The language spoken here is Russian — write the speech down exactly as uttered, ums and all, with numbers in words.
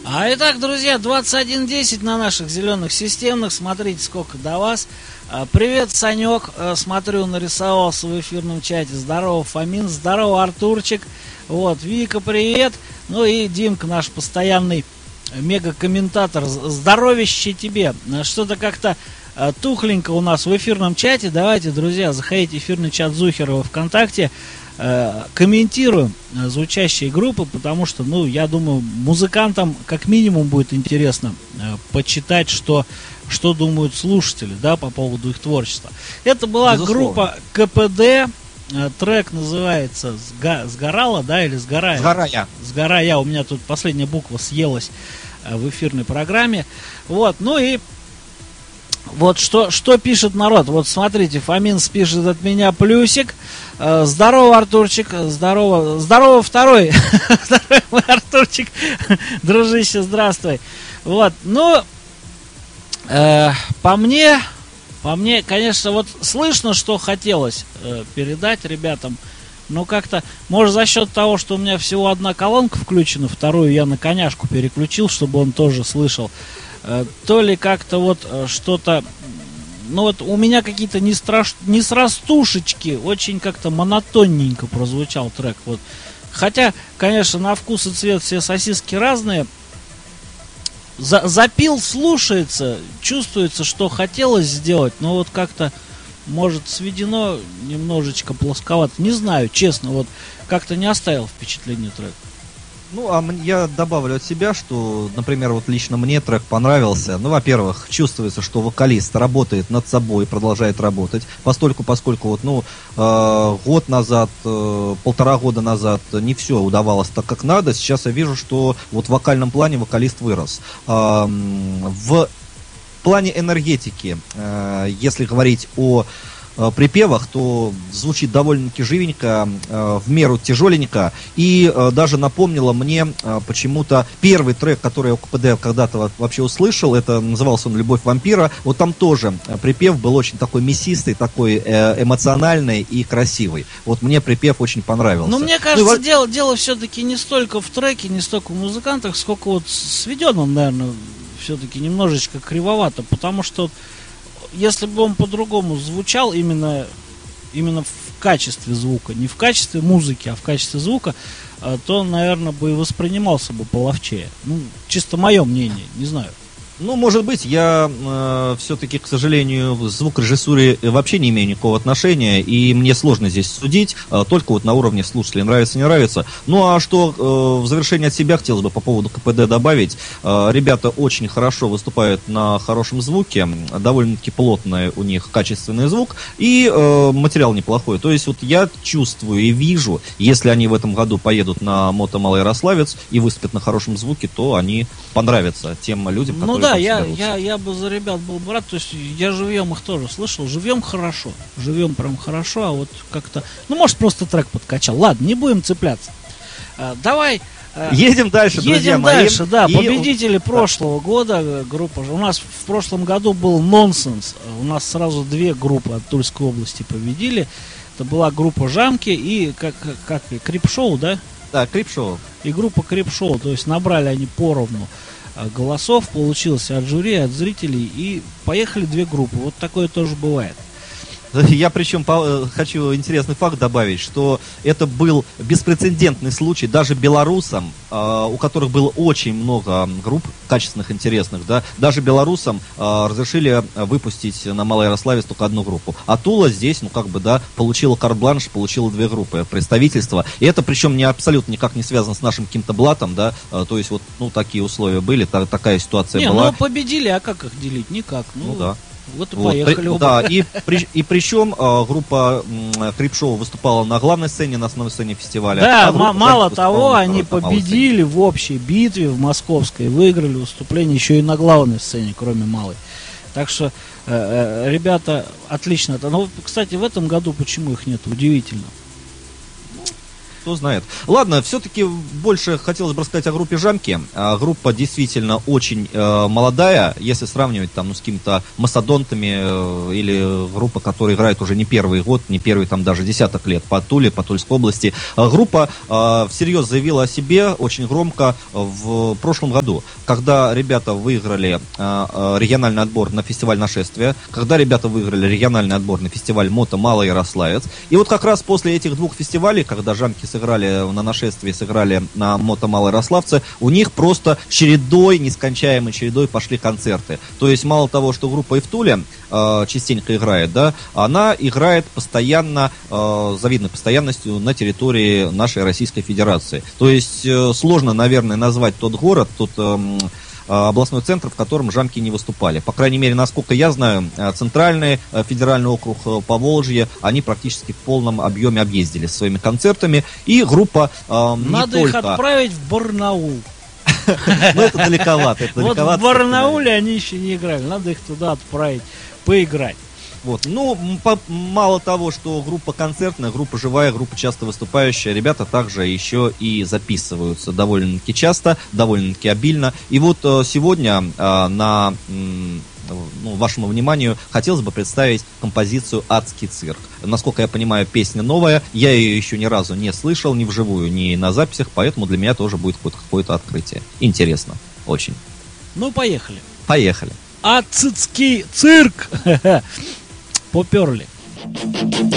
А итак, друзья, двадцать один десять на наших зеленых системных. Смотрите, сколько до вас. Привет, Санек. Смотрю, нарисовался в эфирном чате. Здорово, Фомин. Здорово, Артурчик. Вот, Вика, привет. Ну и Димка, наш постоянный мега-комментатор. Здоровище тебе. Что-то как-то тухленько у нас в эфирном чате. Давайте, друзья, заходите в эфирный чат Зухерова ВКонтакте. Комментируем звучащие группы, потому что, ну, я думаю, музыкантам как минимум будет интересно почитать, что, что думают слушатели, да, по поводу их творчества. Это была Безусловно. группа КПД, трек называется Сга, «Сгорала», да, или «Сгорая». «Сгорая». «Сгорая», у меня тут последняя буква съелась в эфирной программе. Вот, ну и вот что, что пишет народ. Вот смотрите, Фомин пишет от меня плюсик. Здорово, Артурчик. Здорово. Здорово, второй. Второй мой Артурчик. Дружище, здравствуй. Вот, ну, э, по мне, по мне, конечно, вот слышно, что хотелось э, передать ребятам. Но как-то, может, за счет того, что у меня всего одна колонка включена, вторую я на коняшку переключил, чтобы он тоже слышал. То ли как-то вот что-то, ну вот у меня какие-то не, страш... не срастушечки, очень как-то монотонненько прозвучал трек. Вот. Хотя, конечно, на вкус и цвет все сосиски разные. За... Запил слушается, чувствуется, что хотелось сделать, но вот как-то, может, сведено немножечко плосковато. Не знаю, честно, вот как-то не оставил впечатление трек. Ну, а я добавлю от себя, что, например, вот лично мне трек понравился. Ну, во-первых, чувствуется, что вокалист работает над собой, продолжает работать, постольку, поскольку вот, ну, э, год назад, э, полтора года назад не все удавалось так, как надо. Сейчас я вижу, что вот в вокальном плане вокалист вырос. Э, в плане энергетики, э, если говорить о припевах, то звучит довольно-таки живенько, э, в меру тяжеленько, и э, даже напомнило мне э, почему-то первый трек, который я у КПД когда-то вообще услышал, это назывался он «Любовь вампира», вот там тоже э, припев был очень такой мясистый, такой э, эмоциональный и красивый. Вот мне припев очень понравился. Ну, мне кажется, ну, дело, дело все-таки не столько в треке, не столько в музыкантах, сколько вот сведен он, наверное, все-таки немножечко кривовато, потому что если бы он по-другому звучал именно, именно в качестве звука, не в качестве музыки, а в качестве звука, то, наверное, бы и воспринимался бы половчее. Ну, чисто мое мнение, не знаю. Ну, может быть, я э, все-таки, к сожалению, в звукорежиссуре вообще не имею никакого отношения, и мне сложно здесь судить, э, только вот на уровне слушателей, нравится, не нравится. Ну, а что э, в завершение от себя хотелось бы по поводу КПД добавить, э, ребята очень хорошо выступают на хорошем звуке, довольно-таки плотный у них качественный звук, и э, материал неплохой. То есть вот я чувствую и вижу, если они в этом году поедут на Мото Малоярославец и выступят на хорошем звуке, то они понравятся тем людям, которые... Ну да, я, я, я бы за ребят был бы рад, то есть я живьем их тоже слышал, живьем хорошо, живьем прям хорошо, а вот как-то, ну может просто трек подкачал, ладно, не будем цепляться, а, давай а, едем дальше, едем друзья дальше, мои. да, и... победители да. прошлого года, группа, у нас в прошлом году был Нонсенс, у нас сразу две группы от Тульской области победили, это была группа Жамки и как, как Крипшоу, да? Да, Крипшоу. И группа Крипшоу, то есть набрали они поровну голосов, получилось от жюри, от зрителей, и поехали две группы. Вот такое тоже бывает. Я причем по, хочу интересный факт добавить, что это был беспрецедентный случай даже белорусам, э, у которых было очень много групп качественных, интересных, да, даже белорусам э, разрешили выпустить на Малоярославец только одну группу. А Тула здесь, ну как бы, да, получила карт-бланш, получила две группы представительства. И это причем не абсолютно никак не связано с нашим каким-то блатом, да, э, то есть вот, ну, такие условия были, та, такая ситуация не, была. Ну, победили, а как их делить? Никак. Ну, ну да. Вот и вот, поехали оба. Да, и, при, и причем э, группа э, Крипшоу выступала на главной сцене, на основной сцене фестиваля. Да, а группа, мало того, они второй, победили в общей битве в Московской, выиграли выступление еще и на главной сцене, кроме малой. Так что э, э, ребята отлично. Но, кстати, в этом году почему их нет? Удивительно. кто знает. Ладно, все-таки больше хотелось бы рассказать о группе «Жамки». А, группа действительно очень э, молодая, если сравнивать там, ну, с какими-то массадонтами э, или группа, которая играет уже не первый год, не первый там даже десяток лет по Туле, по Тульской области. А, группа э, всерьез заявила о себе очень громко в прошлом году, когда ребята выиграли э, э, региональный отбор на фестиваль «Нашествие», когда ребята выиграли региональный отбор на фестиваль «Мото Малый Ярославец». И вот как раз после этих двух фестивалей, когда «Жамки» сыграли на «Нашествии», сыграли на «Мото Малый Ярославце», у них просто чередой, нескончаемой чередой пошли концерты. То есть мало того, что группа и в Туле э, частенько играет, да, она играет постоянно, э, завидной постоянностью на территории нашей Российской Федерации. То есть э, сложно, наверное, назвать тот город, тот... Э, областной центр, в котором «Жамки» не выступали. По крайней мере, насколько я знаю, центральный федеральный округ Поволжье, они практически в полном объеме объездили своими концертами. И группа э, не Надо только... их отправить в Барнаул. Ну, это далековато. Вот в Барнауле они еще не играли. Надо их туда отправить, поиграть. Вот. Ну, по, мало того, что группа концертная, группа живая, группа часто выступающая, ребята также еще и записываются довольно-таки часто, довольно-таки обильно. И вот э, сегодня э, на э, ну, вашему вниманию хотелось бы представить композицию «Адский цирк». Насколько я понимаю, песня новая, я ее еще ни разу не слышал, ни вживую, ни на записях, поэтому для меня тоже будет какое-то, какое-то открытие. Интересно, очень. Ну, поехали. Поехали. Адский цирк! Поперли.